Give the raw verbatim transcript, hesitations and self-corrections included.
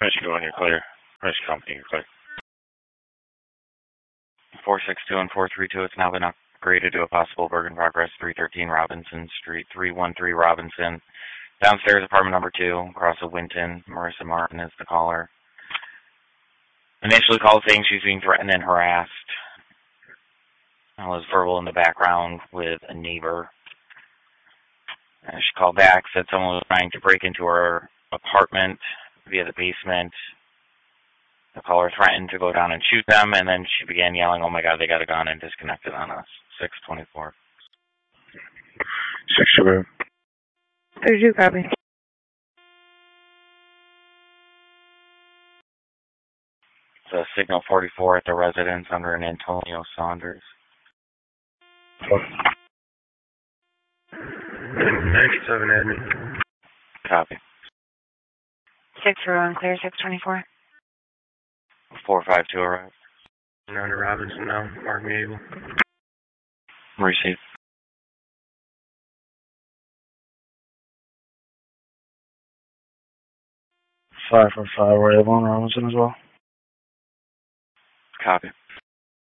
Rescue one, you're clear. Rescue company, you're clear. four six two and four three two, it's now been upgraded to a possible work in progress, three thirteen Robinson Street, three one three Robinson. Downstairs, apartment number two, across of Winton. Marissa Martin is the caller. Initially called saying she's being threatened and harassed. I was verbal in the background with a neighbor. And she called back, said someone was trying to break into her apartment via the basement. The caller threatened to go down and shoot them, and then she began yelling, "Oh my God, they got a gun," and disconnected on us. six twenty-four. six two. thirty-two, copy. It's a signal forty-four at the residence under an Antonio Saunders. ninety-seven admin. Copy. six zero on clear, six twenty-four. four five two arrived. Down to Robinson now. Mark me able. Receive. five four five, we're able on Robinson as well. Copy.